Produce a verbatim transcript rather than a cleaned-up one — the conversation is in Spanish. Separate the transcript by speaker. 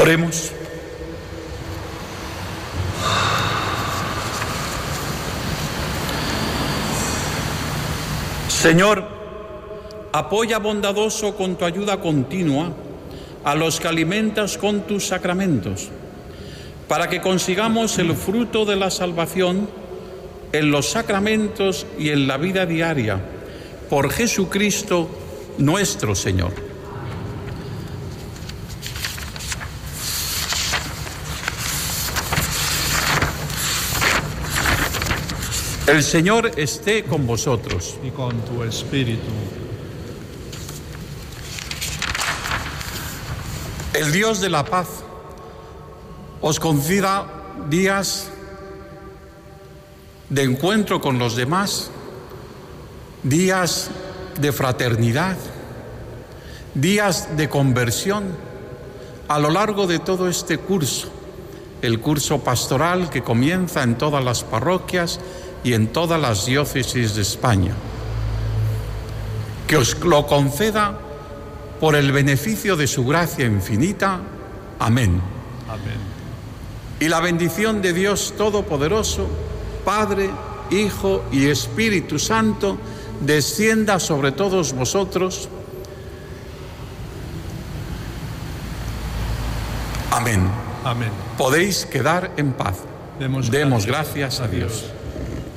Speaker 1: Oremos. Señor, apoya bondadoso con tu ayuda continua a los que alimentas con tus sacramentos, para que consigamos el fruto de la salvación en los sacramentos y en la vida diaria, por Jesucristo nuestro Señor. El Señor esté con vosotros.
Speaker 2: Y con tu espíritu.
Speaker 1: El Dios de la paz os conceda días de encuentro con los demás, días de fraternidad, días de conversión a lo largo de todo este curso, el curso pastoral que comienza en todas las parroquias y en todas las diócesis de España. Que os lo conceda por el beneficio de su gracia infinita. Amén.
Speaker 2: Amén.
Speaker 1: Y la bendición de Dios Todopoderoso, Padre, Hijo y Espíritu Santo, descienda sobre todos vosotros. Amén.
Speaker 2: Amén.
Speaker 1: Podéis quedar en paz.
Speaker 2: Demos,
Speaker 1: Demos
Speaker 2: gracias,
Speaker 1: gracias a Dios.